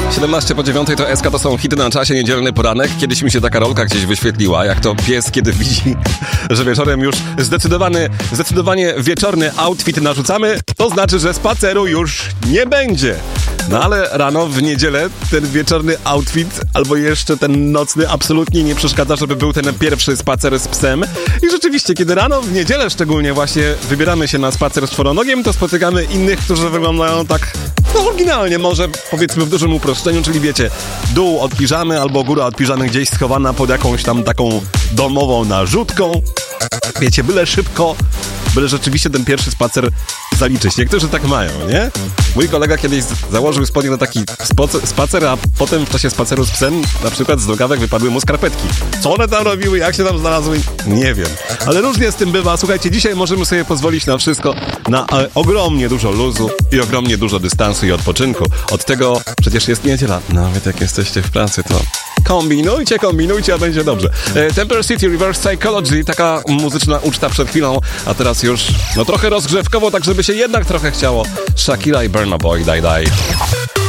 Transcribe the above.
7:17 to SK, to są hity na czasie, niedzielny poranek. Kiedyś mi się taka rolka gdzieś wyświetliła, jak to pies, kiedy widzi, że wieczorem już zdecydowanie wieczorny outfit narzucamy, to znaczy, że spaceru już nie będzie. No ale rano w niedzielę ten wieczorny outfit albo jeszcze ten nocny absolutnie nie przeszkadza, żeby był ten pierwszy spacer z psem. I rzeczywiście, kiedy rano w niedzielę szczególnie właśnie wybieramy się na spacer z czworonogiem, to spotykamy innych, którzy wyglądają tak oryginalnie, może powiedzmy w dużym uproszczeniu, czyli wiecie, dół od piżamy albo góra od piżamy gdzieś schowana pod jakąś tam taką domową narzutką. Wiecie, byle szybko, byle rzeczywiście ten pierwszy spacer zaliczyć. Niektórzy tak mają, nie? Mój kolega kiedyś założył spodnie na taki spacer, a potem w czasie spaceru z psem na przykład z nogawek wypadły mu skarpetki. Co one tam robiły, jak się tam znalazły? Nie wiem. Ale różnie z tym bywa. Słuchajcie, dzisiaj możemy sobie pozwolić na wszystko, na ogromnie dużo luzu i ogromnie dużo dystansu i odpoczynku. Od tego przecież jest niedziela. Nawet jak jesteście w pracy, to kombinujcie, a będzie dobrze. Temper City, Reverse Psychology, taka muzyczna uczta przed chwilą, a teraz już trochę rozgrzewkowo, tak żeby się jednak trochę chciało. Shakira i Burna Boy, Die Die.